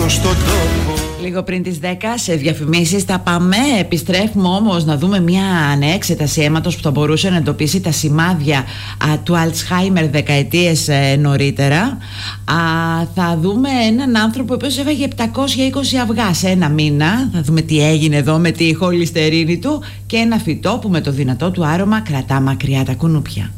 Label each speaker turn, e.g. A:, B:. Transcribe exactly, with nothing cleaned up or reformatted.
A: στον τόπο.
B: Λίγο πριν τις δέκα σε διαφημίσεις θα πάμε. Επιστρέφουμε όμως να δούμε μια ανεξέταση αίματος που θα μπορούσε να εντοπίσει τα σημάδια α, του Αλτσχάιμερ δεκαετίες ε, νωρίτερα. Α, θα δούμε έναν άνθρωπο ο οποίος έφαγε επτακόσια είκοσι αυγά σε ένα μήνα. Θα δούμε τι έγινε εδώ με τη χολυστερίνη του. Και ένα φυτό που με το δυνατό του άρωμα κρατά μακριά τα κουνούπια.